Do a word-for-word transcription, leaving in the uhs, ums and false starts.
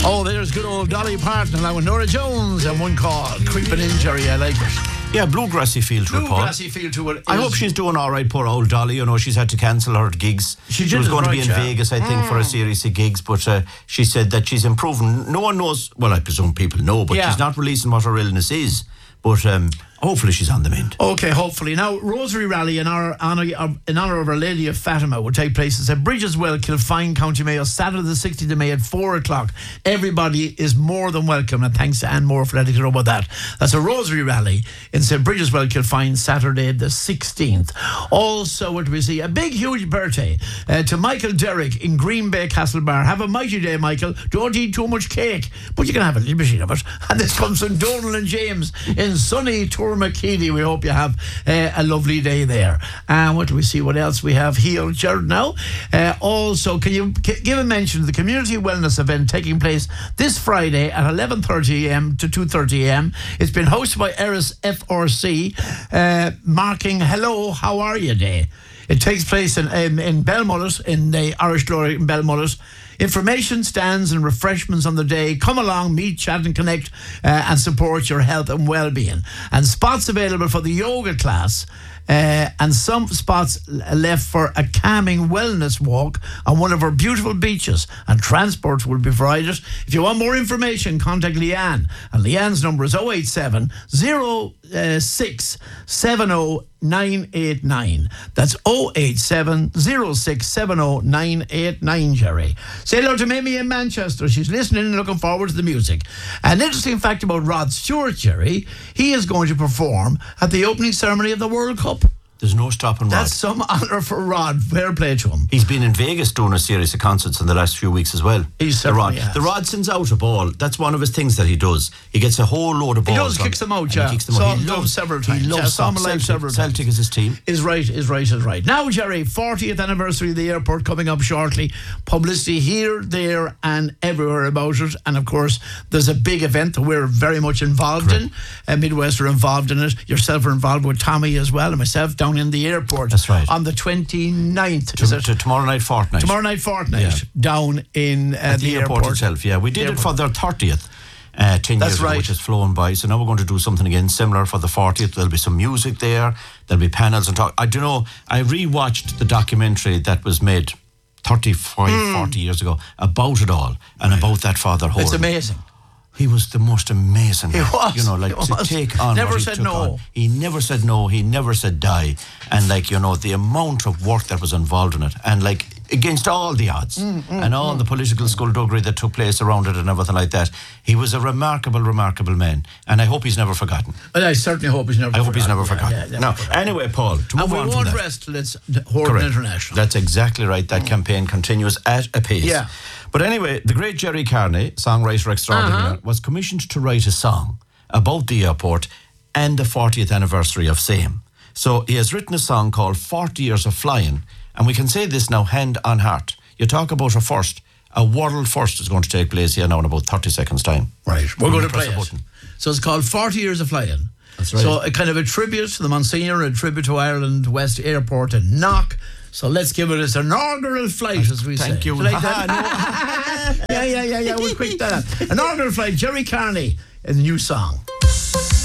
Oh, there's good old Dolly Parton along with Norah Jones and one call, Creeping In, Jerry. I like it. Yeah, bluegrassy feel to it, Paul. Bluegrassy feel to it. I hope she's doing all right, poor old Dolly. You know, she's had to cancel her gigs. She, she was going right, to be in yeah. Vegas, I think, mm. for a series of gigs, but uh, she said that she's improving. No one knows, well, I presume people know, but yeah. she's not releasing what her illness is. But um, hopefully she's on the mend. Okay, hopefully. Now, Rosary Rally in honor, honor, in honour of Our Lady of Fatima will take place at Bridgeswell, Kilfine, County Mayo, Saturday the sixteenth of May at four o'clock. Everybody is more than welcome, and thanks to Anne Moore for letting us know about that. That's a Rosary Rally in Saint Bridgeswell, Kilfine, Saturday the sixteenth. Also, what do we see? A big, huge birthday uh, to Michael Derrick in Green Bay Castle Bar. Have a mighty day, Michael. Don't eat too much cake, but you can have a little bit of it. And this comes from Donald and James in sunny Tourmakeedy. We hope you have uh, a lovely day there. And what do we see? What else we have here, Jared, now? Uh, also, can you c- give a mention of the community wellness event taking place this Friday at eleven thirty a.m. to two thirty a.m. It's been hosted by Eris F R C, uh, marking Hello, How Are You Day. It takes place in um, in Belmullet, in the Irish Glory in Belmullet. Information, stands and refreshments on the day. Come along, meet, chat and connect uh, and support your health and well-being. And spots available for the yoga class uh, and some spots left for a calming wellness walk on one of our beautiful beaches. And transport will be provided. If you want more information, contact Leanne. And Leanne's number is oh eight seven, oh six seven oh nine eight nine. That's oh eight seven, oh six seven oh nine eight nine, Jerry. Say hello to Mimi in Manchester. She's listening and looking forward to the music. An interesting fact about Rod Stewart, Jerry, he is going to perform at the opening ceremony of the World Cup. There's no stopping Rod. That's some honour for Rod. Fair play to him. He's been in Vegas doing a series of concerts in the last few weeks as well. He's the Rod. Has. The Rod sends out a ball. That's one of his things that he does. He gets a whole load of balls. He does, kicks them out, yeah. He kicks them saw out. He him loves several times. He loves yeah, saw him live Celtic, several Celtic times. is his team. Is right, is right, is right. Now, Jerry, fortieth anniversary of the airport coming up shortly. Publicity here, there, and everywhere about it. And of course, there's a big event that we're very much involved Correct. in. Uh, Midwest are involved in it. Yourself are involved with Tommy as well, and myself down in the airport. That's right. On the twenty-ninth, to, is it? To tomorrow night fortnight. Tomorrow night fortnight, yeah. down in uh, At the, the airport, airport itself. Yeah, we did it for their thirtieth. Uh, ten That's years right. ago, which has flown by. So now we're going to do something again similar for the fortieth. There'll be some music there. There'll be panels and talk. I don't know. I rewatched the documentary that was made thirty-five, mm. forty years ago about it all and about that Father Horn. It's amazing. He was the most amazing man. He was. You know, like he to was. take on Never what he said took no. on. He never said no. He never said die. And like, you know, the amount of work that was involved in it. And like, against all the odds mm, mm, and all mm. the political skullduggery that took place around it and everything like that. He was a remarkable, remarkable man. And I hope he's never forgotten. Well, I certainly hope he's never I forgotten. hope he's never yeah, forgotten. Yeah, never now, forgotten. Anyway, Paul, to move and we on won't from that. rest till it's Horton International. That's exactly right. That mm. campaign continues at a pace. Yeah. But anyway, the great Jerry Carney, songwriter extraordinaire, uh-huh. was commissioned to write a song about the airport and the fortieth anniversary of same. So he has written a song called forty Years of Flying, and we can say this now hand on heart. You talk about a first, a world first is going to take place here now in about thirty seconds time. Right, we're, we're going to press play a it. button. So it's called forty Years of Flying. That's right. So a kind of a tribute to the Monsignor, a tribute to Ireland West Airport and Knock. So let's give it its inaugural flight, as we Thank say. Thank you. Like that? yeah, yeah, yeah, yeah. We'll quick that. Inaugural flight, Jerry Carney, a new song.